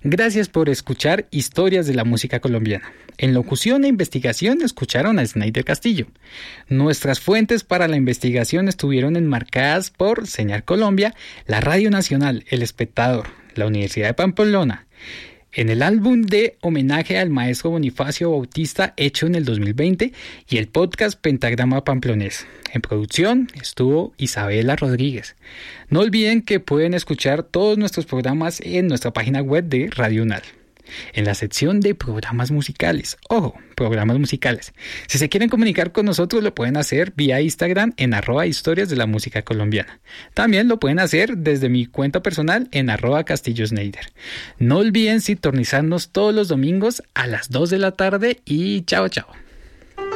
Gracias por escuchar Historias de la Música Colombiana. En locución e investigación escucharon a Sneider Castillo. Nuestras fuentes para la investigación estuvieron enmarcadas por Señal Colombia, la Radio Nacional, El Espectador, la Universidad de Pamplona. En el álbum de homenaje al maestro Bonifacio Bautista hecho en el 2020 y el podcast Pentagrama Pamplonés. En producción estuvo Isabela Rodríguez. No olviden que pueden escuchar todos nuestros programas en nuestra página web de Radio UNAL. En la sección de programas musicales. Ojo, programas musicales. Si se quieren comunicar con nosotros lo pueden hacer vía Instagram en @historias de la música colombiana. También lo pueden hacer desde mi cuenta personal en @CastilloSneider. No olviden sintonizarnos todos los domingos a las 2 de la tarde y chao.